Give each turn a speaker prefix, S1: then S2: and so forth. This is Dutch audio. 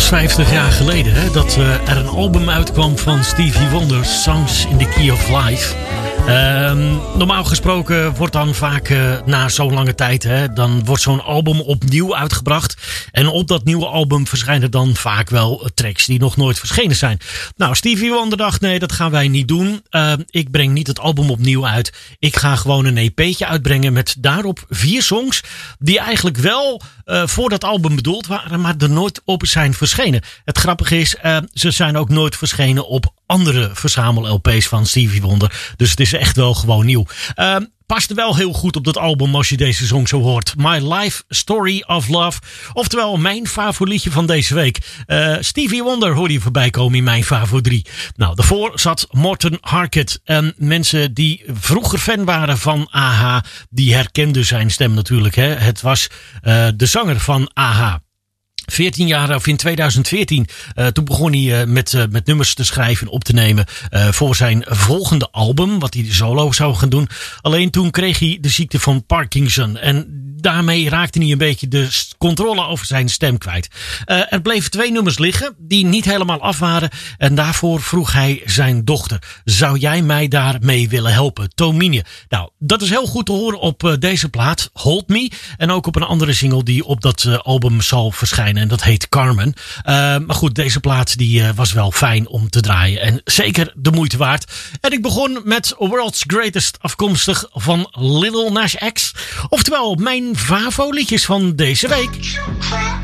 S1: 50 jaar geleden hè, dat er een album uitkwam van Stevie Wonder, Songs in the Key of Life. Normaal gesproken wordt dan vaak na zo'n lange tijd, hè, dan wordt zo'n album opnieuw uitgebracht. En op dat nieuwe album verschijnen dan vaak wel tracks die nog nooit verschenen zijn. Nou, Stevie Wonder dacht, nee, dat gaan wij niet doen. Ik breng niet het album opnieuw uit. Ik ga gewoon een EP'tje uitbrengen met daarop 4 songs die eigenlijk wel voor dat album bedoeld waren, maar er nooit op zijn verschenen. Het grappige is, ze zijn ook nooit verschenen op andere verzamel-LP's van Stevie Wonder. Dus het is echt wel gewoon nieuw. Past er wel heel goed op dat album als je deze song zo hoort. My Life Story of Love. Oftewel mijn favorietje van deze week. Stevie Wonder hoorde je voorbij komen in mijn Favo 3. Nou, daarvoor zat Morten Harket. En mensen die vroeger fan waren van AHA, die herkenden zijn stem natuurlijk. Hè. Het was de zanger van AHA. 14 jaar, of in 2014, toen begon hij met nummers te schrijven en op te nemen voor zijn volgende album, wat hij solo zou gaan doen. Alleen toen kreeg hij de ziekte van Parkinson en daarmee raakte hij een beetje de controle over zijn stem kwijt. Er bleven 2 nummers liggen die niet helemaal af waren en daarvoor vroeg hij zijn dochter: zou jij mij daarmee willen helpen, Tominie? Nou, dat is heel goed te horen op deze plaat, Hold Me, en ook op een andere single die op dat album zal verschijnen. En dat heet Carmen. Maar goed, deze plaat die was wel fijn om te draaien. En zeker de moeite waard. En ik begon met World's Greatest, afkomstig van Lil Nas X. Oftewel, mijn Favo liedjes van deze week.